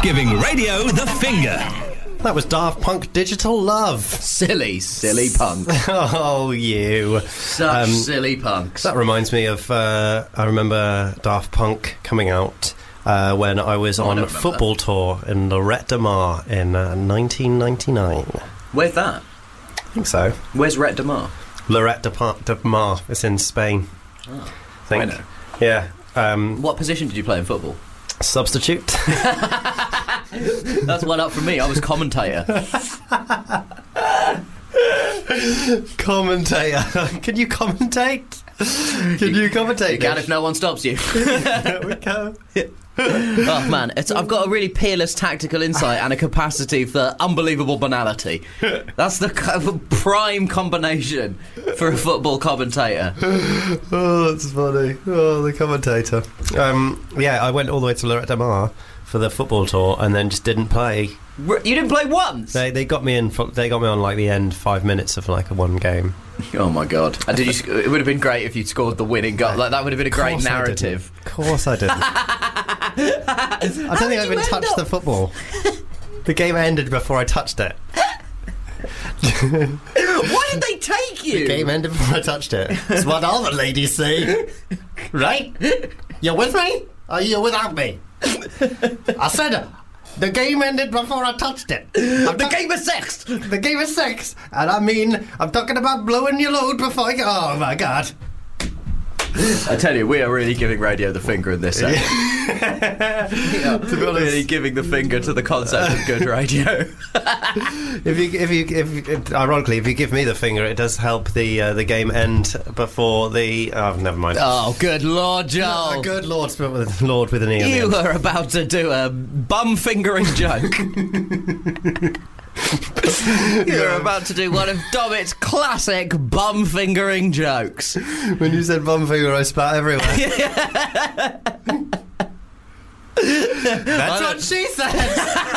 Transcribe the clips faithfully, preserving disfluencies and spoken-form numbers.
Giving radio the finger. That was Daft Punk, Digital Love. Silly, silly punk. Oh, you. Such um, silly punks. That reminds me of, uh, I remember Daft Punk coming out uh, when I was oh, on I a football that. tour in Lorette de Mar in uh, nineteen ninety-nine. Where's that? I think so. Where's Lorette de Mar? Lorette de, pa- de Mar. It's in Spain. Oh, I think. I know. Yeah. Um, what position did you play in football? Substitute. That's one up from me. I was commentator. Commentator. Can you commentate? Can you commentate? You can if no one stops you. There we go. Oh man, it's, I've got a really peerless tactical insight and a capacity for unbelievable banality. That's the kind of prime combination for a football commentator. Oh, that's funny. Oh, the commentator. Um, yeah, I went all the way to Lorette de Mar for the football tour and then just didn't play. You didn't play once? They they got me in. For, they got me on like the end five minutes of like a one game. Oh my god! And did you? It would have been great if you'd scored the winning goal. Like that would have been a great narrative. Of course I didn't. I don't think I even touched up? the football. The game ended before I touched it. Why did they take you? The game ended before I touched it. It's what all the ladies say. Right? You're with me? Or are you without me? I said the game ended before I touched it. I'm the game is sex. The game is sex. And I mean, I'm talking about blowing your load before I go. Oh my god. I tell you, we are really giving radio the finger in this segment. Yeah, to be honest, really giving the finger to the concept of good radio. if you, if you, if, if, ironically, if you give me the finger, it does help the uh, the game end before the. Oh, never mind. Oh, good lord, Joel! Oh, good lord, with Lord with an E. You were about to do a bum fingering joke. You're about to do one of Domit's classic bum fingering jokes. When you said bum finger, I spat everywhere. That's what she said.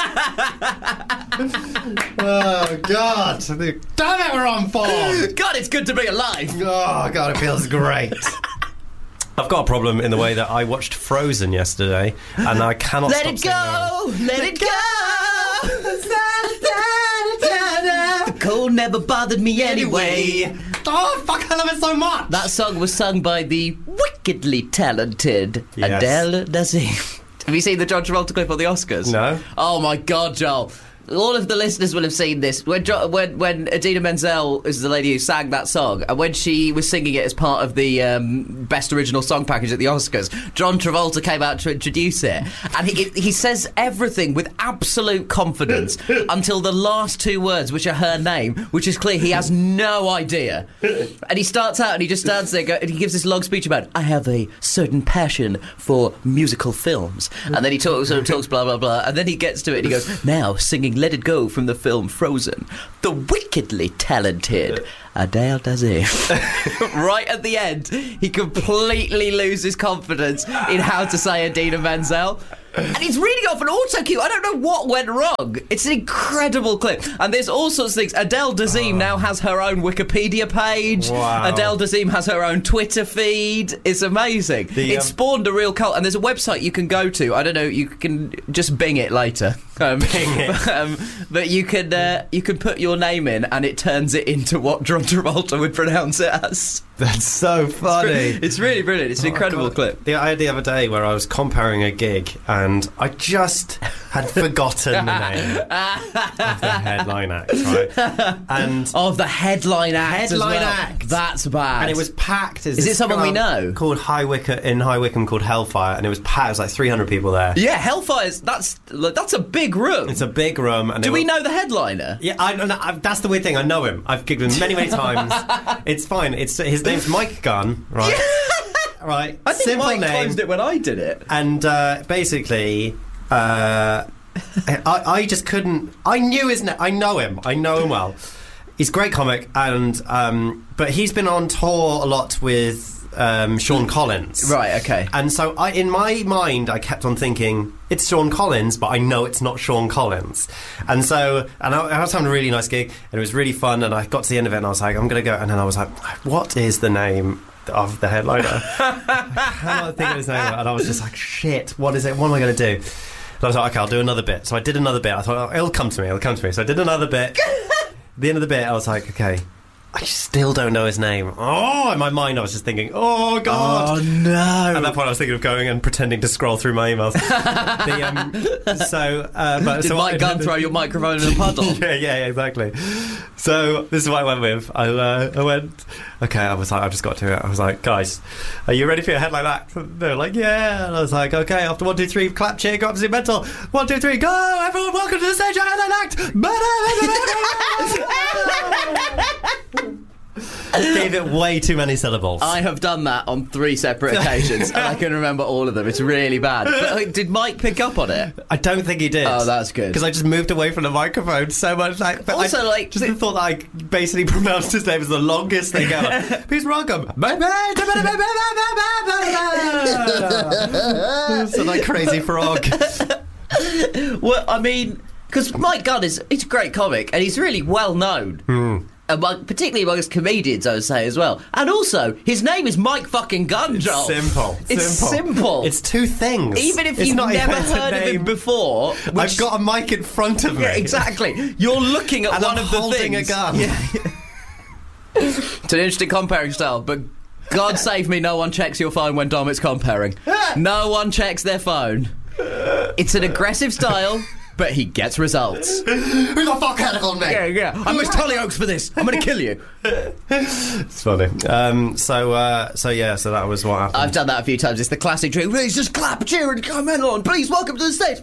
Oh god! Damn it, we're on form. God, it's good to be alive. Oh god, it feels great. I've got a problem in the way that I watched Frozen yesterday, and I cannot let stop it go. Let, let it go. The cold never bothered me anyway. Oh, fuck, I love it so much. That song was sung by the wickedly talented yes. Adele Dazeem. Have you seen the John Travolta clip on the Oscars? No. Oh my god, Joel. All of the listeners will have seen this. When jo- when when Idina Menzel is the lady who sang that song, and when she was singing it as part of the um, Best Original Song package at the Oscars, John Travolta came out to introduce it, and he he says everything with absolute confidence until the last two words, which are her name, which is clear he has no idea. And he starts out and he just stands there and he gives this long speech about, I have a certain passion for musical films, and then he talks sort of talks blah blah blah, and then he gets to it and he goes, now singing Let It Go from the film Frozen, the wickedly talented Adele Dazeem. Right at the end, he completely loses confidence in how to say Idina Menzel. And he's reading off an auto cue. I don't know what went wrong. It's an incredible clip. And there's all sorts of things. Adele Dazeem oh. now has her own Wikipedia page. Wow. Adele Dazeem has her own Twitter feed. It's amazing. The, it um, spawned a real cult. And there's a website you can go to. I don't know, you can just Bing it later. Um, Bing it. But, um, but you can, uh, you can put your name in and it turns it into what John Travolta would pronounce it as. That's so funny. It's, re- it's really brilliant. It's an oh, incredible clip. Yeah, I had the other day where I was comparing a gig and I just had forgotten the name of the headline act, right? And of the headline act. Headline as well. act. That's bad. And it was packed. Is it someone we know? Called High Wycombe in High Wycombe called Hellfire, and it was packed. It was like three hundred people there. Yeah, Hellfire's that's that's a big room. It's a big room. And do we were, know the headliner? Yeah, I, I, I, that's the weird thing. I know him. I've gigged with him many, many times. It's fine. It's his name's Mike Gunn, right? Right. I think Simple Mike name. closed it when I did it. And uh, basically, uh, I, I just couldn't. I knew his name. I know him. I know him well. He's a great comic, and um, but he's been on tour a lot with um, Sean Collins. Right. Okay. And so, I, in my mind, I kept on thinking it's Sean Collins, but I know it's not Sean Collins. And so, and I, I was having a really nice gig, and it was really fun. And I got to the end of it, and I was like, I'm going to go. And then I was like, what is the name of the headliner? I cannot think of his name. And I was just like, shit, what is it? What am I going to do? I was like, okay, I'll do another bit. So I did another bit. I thought, oh, it'll come to me, it'll come to me. So I did another bit. At the end of the bit, I was like, okay, I still don't know his name. Oh, in my mind, I was just thinking, oh, God. Oh, no. At that point, I was thinking of going and pretending to scroll through my emails. the, um, so, uh, but, Did so Mike I, Gunn throw your microphone in a puddle? yeah, yeah, yeah, exactly. So this is what I went with. I, uh, I went, okay, I was like, I've just got to it. I was like, guys, are you ready for your head like that? They were like, yeah. And I was like, okay, after one, two, three, clap, cheer, go absolutely mental. One, two, three, go! Everyone, welcome to the stage. I gave it way too many syllables. I have done that on three separate occasions, and I can remember all of them. It's really bad. But, like, did Mike pick up on it? I don't think he did. Oh, that's good. Because I just moved away from the microphone so much. Like, but Also, I like, just the- thought that I basically pronounced his name as the longest thing ever. Please welcome. So like crazy frog. Well, I mean, because Mike Gunn is he's a great comic, and he's really well known. Mm. Among, particularly amongst comedians, I would say, as well. And also, his name is Mike fucking Gunn, Joel. Simple. It's simple. simple. It's two things. Even if It's you've not never even a heard of him name. before. I've which- got a mic in front of me. Yeah, exactly. You're looking at And one I'm of the holding things. a gun. Yeah. It's an interesting comparing style, but God save me, no one checks your phone when Domit's comparing. No one checks their phone. It's an aggressive style, but he gets results. Who the fuck had it on me? Yeah, yeah. I missed Hollyoaks for this. I'm going to kill you. It's funny. Um, so, uh, so yeah, so that was what happened. I've done that a few times. It's the classic trick. Please just clap, cheer, and comment on. Please, welcome to the stage.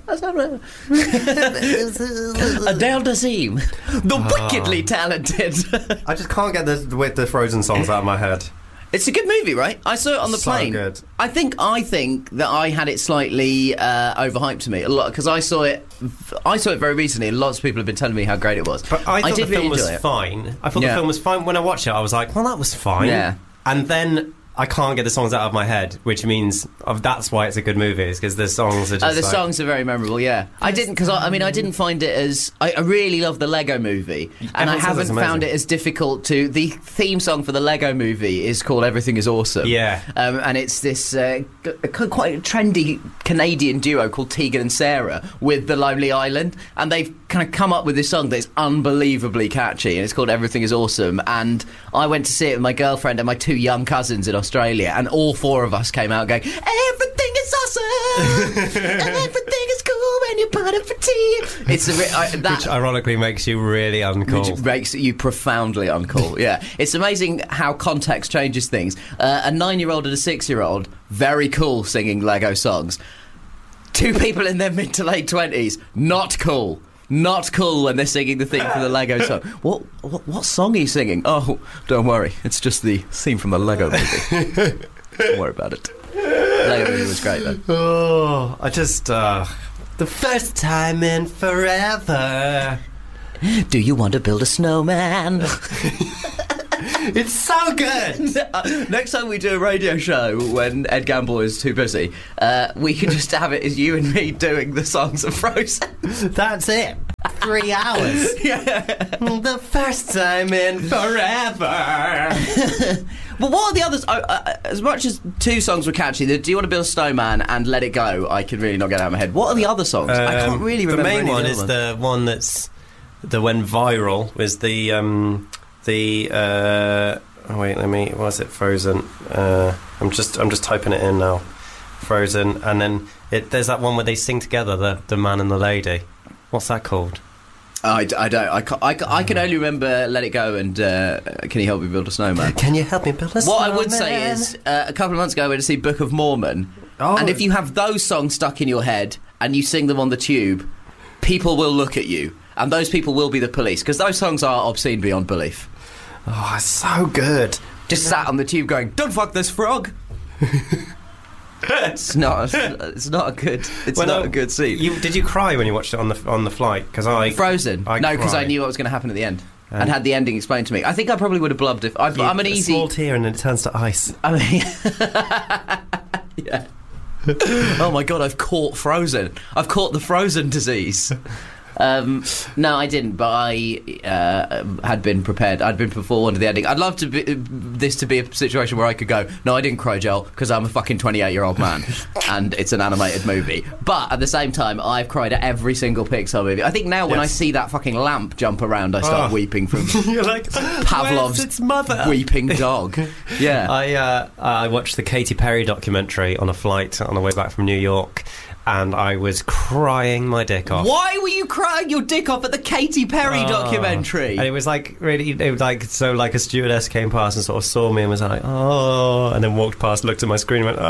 Adele Dazeem, the wickedly talented. I just can't get the with the Frozen songs out of my head. It's a good movie, right? I saw it on the So plane. good. I think I think that I had it slightly uh, overhyped to me a lot because I saw it. I saw it very recently, and lots of people have been telling me how great it was. But I thought did the film really was enjoy it. fine. I thought Yeah. the film was fine. When I watched it, I was like, well, that was fine. Yeah. And then I can't get the songs out of my head, which means oh, that's why it's a good movie, is because the songs are just Uh, the like, songs are very memorable. Yeah, I didn't because I, I mean I didn't find it as I, I really love the Lego Movie, and I Everyone says haven't it's amazing. found it as difficult to. The theme song for the Lego Movie is called "Everything Is Awesome." Yeah. um, and it's this uh, g- quite a trendy Canadian duo called Tegan and Sarah with The Lonely Island, and they've kind of come up with this song that's unbelievably catchy, and it's called "Everything Is Awesome." And I went to see it with my girlfriend and my two young cousins in Australia, and all four of us came out going, "Everything is awesome, and everything is cool when you put it for tea." It's a re- I, that. which ironically makes you really uncool. Which makes you profoundly uncool. Yeah, it's amazing how context changes things. Uh, a nine-year-old and a six-year-old, very cool singing Lego songs. Two people in their mid to late twenties, not cool. Not cool when they're singing the theme for the Lego song. What, what what song are you singing? Oh, don't worry, it's just the theme from the Lego movie. Don't worry about it. Lego movie was great though. Oh, I just uh, the first time in forever. Do you want to build a snowman? It's so good. Uh, next time we do a radio show when Ed Gamble is too busy, uh, we can just have it as you and me doing the songs of Frozen. That's it. Three hours. Yeah. The first time in forever. Well, what are the others? Uh, uh, as much as two songs were catchy, the Do You Want to Build a Snowman and Let It Go, I can really not get out of my head. What are the other songs? I can't really remember. The main any of one the is other the one that's the went viral. Was the um, the uh, oh wait, let me. Was it Frozen? Uh, I'm just I'm just typing it in now. Frozen, and then it, there's that one where they sing together, the the man and the lady. What's that called? I, d- I don't. I, ca- I, ca- I can only remember Let It Go and uh, Can You Help Me Build a Snowman. Can you help me build a What I would say is, uh, a couple of months ago I went to see Book of Mormon, Oh. and if you have those songs stuck in your head and you sing them on the tube, people will look at you, and those people will be the police, because those songs are obscene beyond belief. Oh, it's so good. Just sat on the tube going, "Don't fuck this frog." It's not. It's not a good. It's Well, not no, a good scene. You, did you cry when you watched it on the on the flight? Because I Frozen. I no, because I cried. knew what was going to happen at the end. And- And had the ending explained to me. I think I probably would have blubbed if I, You- I'm an a easy. small tear and then it turns to ice. I mean, yeah. Oh my god, I've caught Frozen. I've caught the Frozen disease. Um, no, I didn't, but I uh, had been prepared. I'd been forewarned of the ending. I'd love to be, this to be a situation where I could go, no, I didn't cry, Joel, because I'm a fucking twenty-eight-year-old man, and it's an animated movie. But at the same time, I've cried at every single Pixar movie. I think now when Yes. I see that fucking lamp jump around, I start Oh. weeping from You're like, Pavlov's where's its mother? weeping dog. Yeah. I uh, I watched the Katy Perry documentary on a flight on the way back from New York, and I was crying my dick off. Why were you crying your dick off at the Katy Perry Oh. documentary? And it was like really, it was like so like a stewardess came past and sort of saw me and was like, oh, and then walked past, looked at my screen, and went,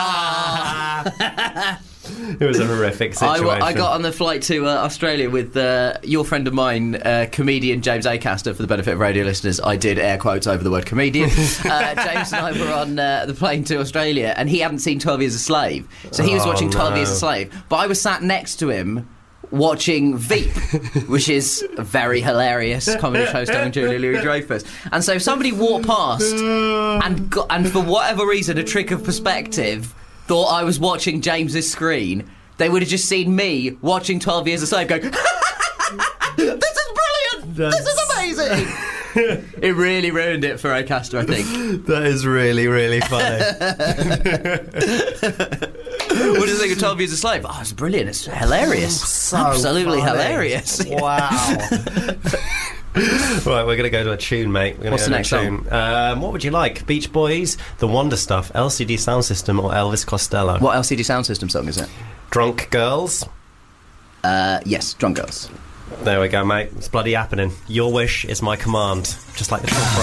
ah. It was a horrific I, situation. wa- I got on the flight to uh, Australia with uh, your friend of mine, uh, comedian James Acaster. For the benefit of radio listeners, I did air quotes over the word comedian. uh, James and I were on uh, the plane to Australia, and he hadn't seen twelve Years a Slave, so he was Oh, watching twelve no. Years a Slave. But I was sat next to him watching Veep, which is a very hilarious comedy show starring Julia Louis-Dreyfus. And so somebody walked past and got, and for whatever reason, a trick of perspective, thought I was watching James's screen. They would have just seen me watching twelve Years a Slave going, this is brilliant! This is amazing! It really ruined it for Acaster, I think. That is really, really funny. What do you think of twelve Years a Slave? Oh, it's brilliant. It's hilarious. So Absolutely funny. hilarious. Wow. Right, we're going to go to a tune, mate. We're gonna What's go the to next a tune. Um, what would you like? Beach Boys, The Wonder Stuff, L C D Sound System, or Elvis Costello? What L C D Sound System song is it? Drunk Girls. Uh, yes, Drunk Girls. There we go, mate. It's bloody happening. Your wish is my command. Just like the short